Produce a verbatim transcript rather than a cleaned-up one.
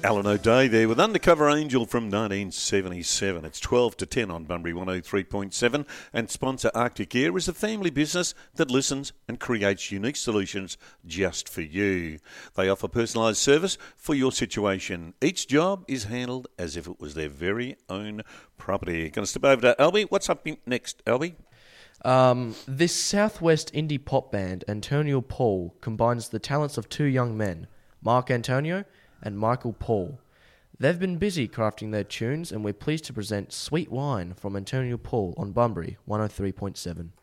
Alan O'Day there with Undercover Angel from nineteen seventy-seven. It's twelve to ten on Bunbury one oh three point seven, and sponsor Arctic Air is a family business that listens and creates unique solutions just for you. They offer personalised service for your situation. Each job is handled as if it was their very own property. Going to step over to Albie. What's up next, Albie? Um, this Southwest indie pop band, Antonio Paul, combines the talents of two young men, Mark Antonio and Michael Paul. They've been busy crafting their tunes, and we're pleased to present Sweet Wine from Antonio Paul on Bunbury one oh three point seven.